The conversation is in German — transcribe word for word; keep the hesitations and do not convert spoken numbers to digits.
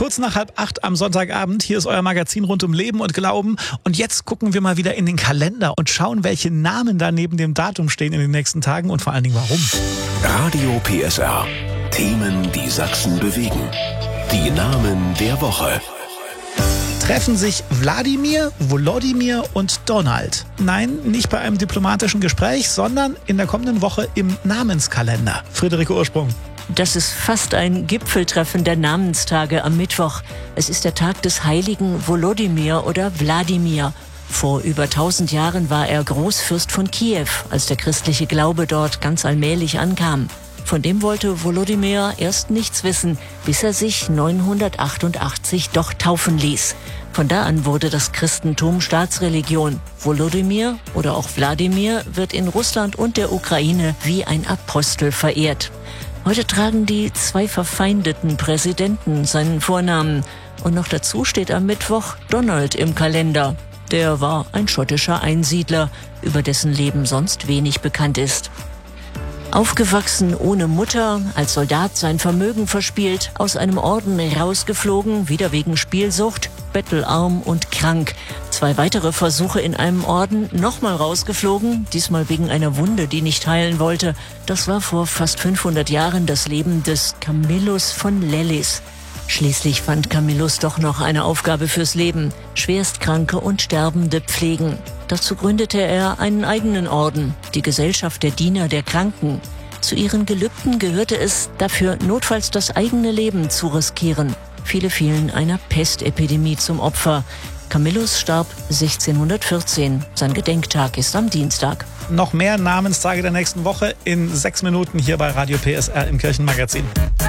kurz nach halb acht am Sonntagabend. Hier ist euer Magazin rund um Leben und Glauben. Und jetzt gucken wir mal wieder in den Kalender und schauen, welche Namen da neben dem Datum stehen in den nächsten Tagen und vor allen Dingen warum. Radio P S R. Themen, die Sachsen bewegen. Die Namen der Woche. Treffen sich Wladimir, Volodymyr und Donald. Nein, nicht bei einem diplomatischen Gespräch, sondern in der kommenden Woche im Namenskalender. Friederike Ursprung. Das ist fast ein Gipfeltreffen der Namenstage am Mittwoch. Es ist der Tag des heiligen Volodymyr oder Wladimir. Vor über tausend Jahren war er Großfürst von Kiew, als der christliche Glaube dort ganz allmählich ankam. Von dem wollte Volodymyr erst nichts wissen, bis er sich neunhundertachtundachtzig doch taufen ließ. Von da an wurde das Christentum Staatsreligion. Volodymyr oder auch Wladimir wird in Russland und der Ukraine wie ein Apostel verehrt. Heute tragen die zwei verfeindeten Präsidenten seinen Vornamen. Und noch dazu steht am Mittwoch Donald im Kalender. Der war ein schottischer Einsiedler, über dessen Leben sonst wenig bekannt ist. Aufgewachsen ohne Mutter, als Soldat sein Vermögen verspielt, aus einem Orden rausgeflogen, wieder wegen Spielsucht, bettelarm und krank. Zwei weitere Versuche in einem Orden, nochmal rausgeflogen, diesmal wegen einer Wunde, die nicht heilen wollte. Das war vor fast fünfhundert Jahren das Leben des Camillus von Lellis. Schließlich fand Camillus doch noch eine Aufgabe fürs Leben: Schwerstkranke und Sterbende pflegen. Dazu gründete er einen eigenen Orden, die Gesellschaft der Diener der Kranken. Zu ihren Gelübden gehörte es, dafür notfalls das eigene Leben zu riskieren. Viele fielen einer Pestepidemie zum Opfer. Camillus starb sechzehnhundertvierzehn. Sein Gedenktag ist am Dienstag. Noch mehr Namenstage der nächsten Woche in sechs Minuten hier bei Radio P S R im Kirchenmagazin.